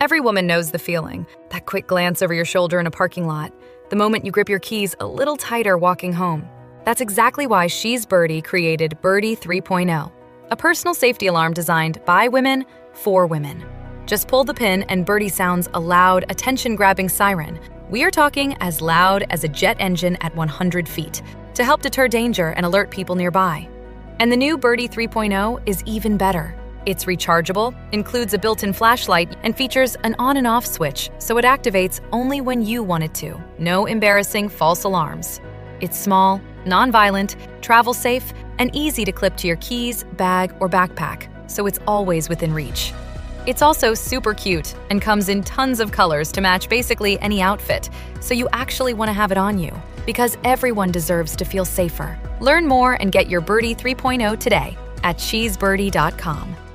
Every woman knows the feeling, that quick glance over your shoulder in a parking lot, the moment you grip your keys a little tighter walking home. That's exactly why She's Birdie created Birdie 3.0, a personal safety alarm designed by women for women. Just pull the pin and Birdie sounds a loud, attention-grabbing siren. We are talking as loud as a jet engine at 100 feet to help deter danger and alert people nearby. And the new Birdie 3.0 is even better. It's rechargeable, includes a built-in flashlight, and features an on and off switch, so it activates only when you want it to. No embarrassing false alarms. It's small, non-violent, travel safe, and easy to clip to your keys, bag, or backpack, so it's always within reach. It's also super cute and comes in tons of colors to match basically any outfit, so you actually want to have it on you, because everyone deserves to feel safer. Learn more and get your Birdie 3.0 today at shesbirdie.com.